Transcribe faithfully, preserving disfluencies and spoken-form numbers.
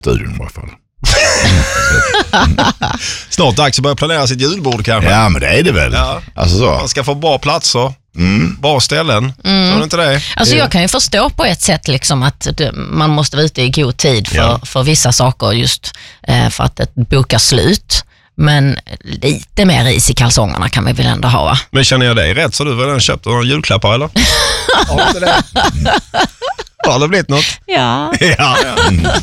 studion i alla fall. Snart dags att börja planera sitt julbord kanske. Ja, men det är det väl. Ja. Alltså så. Man ska få bra platser, Mm. bra ställen. Mm. Så är inte det? Alltså jag kan ju förstå på ett sätt liksom att det, man måste vara ute i god tid för, Ja. för vissa saker just eh, för att det bokar slut. Men lite mer is i kalsongerna kan vi väl ändå ha, va? Men känner jag dig rätt så du väl den köpt några julklappar eller? Har du inte det? Har det blivit något? Ja. Ja.